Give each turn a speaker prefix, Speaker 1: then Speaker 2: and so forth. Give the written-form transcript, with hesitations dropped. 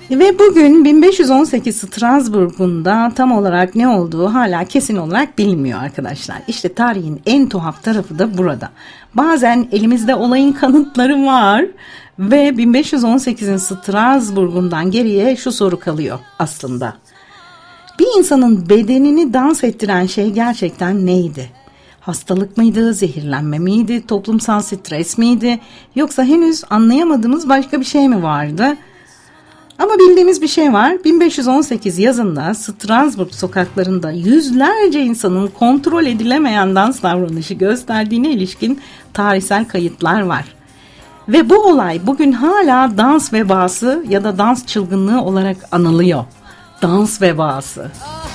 Speaker 1: Ve bugün 1518 Strasbourg'unda tam olarak ne olduğu hala kesin olarak bilinmiyor arkadaşlar. İşte tarihin en tuhaf tarafı da burada. Bazen elimizde olayın kanıtları var ve 1518'in Strasbourg'undan geriye şu soru kalıyor aslında. Bir insanın bedenini dans ettiren şey gerçekten neydi? Hastalık mıydı, zehirlenme miydi, toplumsal stres miydi, yoksa henüz anlayamadığımız başka bir şey mi vardı? Ama bildiğimiz bir şey var. 1518 yazında Strasbourg sokaklarında yüzlerce insanın kontrol edilemeyen dans davranışı gösterdiğine ilişkin tarihsel kayıtlar var. Ve bu olay bugün hala dans vebası ya da dans çılgınlığı olarak anılıyor. Dans vebası.